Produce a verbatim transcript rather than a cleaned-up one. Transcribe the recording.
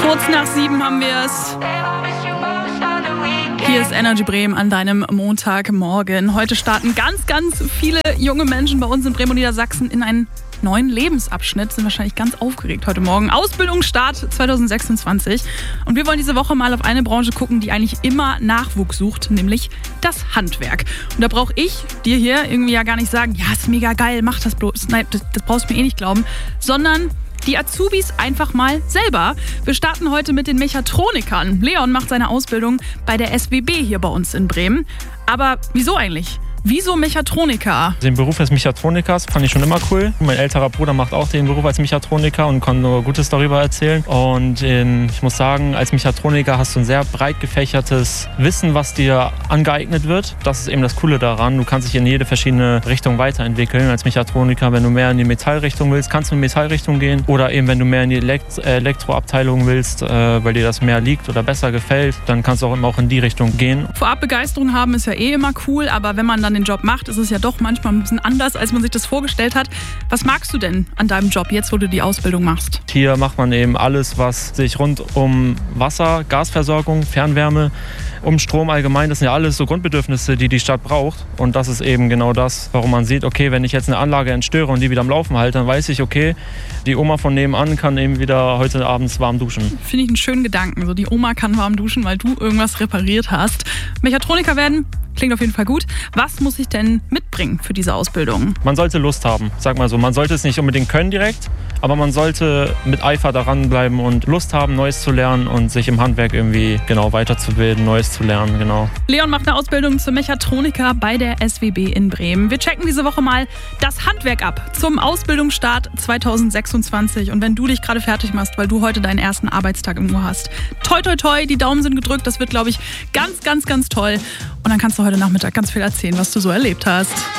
Kurz nach sieben haben wir es. Hier ist Energy Bremen an deinem Montagmorgen. Heute starten ganz, ganz viele junge Menschen bei uns in Bremen und Niedersachsen in einen neuen Lebensabschnitt. Sind wahrscheinlich ganz aufgeregt heute Morgen. Ausbildungsstart zwanzig sechsundzwanzig. Und wir wollen diese Woche mal auf eine Branche gucken, die eigentlich immer Nachwuchs sucht, nämlich das Handwerk. Und da brauche ich dir hier irgendwie ja gar nicht sagen, ja, ist mega geil, mach das bloß. Nein, das, das brauchst du mir eh nicht glauben. Sondern die Azubis einfach mal selber. Wir starten heute mit den Mechatronikern. Leon macht seine Ausbildung bei der S W B hier bei uns in Bremen. Aber wieso eigentlich? Wieso Mechatroniker? Den Beruf des Mechatronikers fand ich schon immer cool. Mein älterer Bruder macht auch den Beruf als Mechatroniker und kann nur Gutes darüber erzählen. Und ähm, ich muss sagen, als Mechatroniker hast du ein sehr breit gefächertes Wissen, was dir angeeignet wird. Das ist eben das Coole daran. Du kannst dich in jede verschiedene Richtung weiterentwickeln. Als Mechatroniker, wenn du mehr in die Metallrichtung willst, kannst du in die Metallrichtung gehen. Oder eben, wenn du mehr in die Elekt- Elektroabteilung willst, äh, weil dir das mehr liegt oder besser gefällt, dann kannst du auch immer auch in die Richtung gehen. Vorab Begeisterung haben ist ja eh immer cool, aber wenn man dann den Job macht, ist es ja doch manchmal ein bisschen anders, als man sich das vorgestellt hat. Was magst du denn an deinem Job jetzt, wo du die Ausbildung machst? Hier macht man eben alles, was sich rund um Wasser, Gasversorgung, Fernwärme, um Strom allgemein, das sind ja alles so Grundbedürfnisse, die die Stadt braucht. Und das ist eben genau das, warum man sieht, okay, wenn ich jetzt eine Anlage entstöre und die wieder am Laufen halte, dann weiß ich, okay, die Oma von nebenan kann eben wieder heute abends warm duschen. Finde ich einen schönen Gedanken. So, die Oma kann warm duschen, weil du irgendwas repariert hast. Mechatroniker werden? Klingt auf jeden Fall gut. Was muss ich denn mitbringen für diese Ausbildung? Man sollte Lust haben, sag mal so. Man sollte es nicht unbedingt können direkt, aber man sollte mit Eifer daran bleiben und Lust haben, Neues zu lernen und sich im Handwerk irgendwie genau weiterzubilden, Neues zu lernen, genau. Leon macht eine Ausbildung zum Mechatroniker bei der S W B in Bremen. Wir checken diese Woche mal das Handwerk ab zum Ausbildungsstart zwanzig sechsundzwanzig. Und wenn du dich gerade fertig machst, weil du heute deinen ersten Arbeitstag irgendwo hast, toi toi toi, die Daumen sind gedrückt. Das wird, glaube ich, ganz, ganz, ganz toll. Und dann kannst du heute Nachmittag ganz viel erzählen, was du so erlebt hast.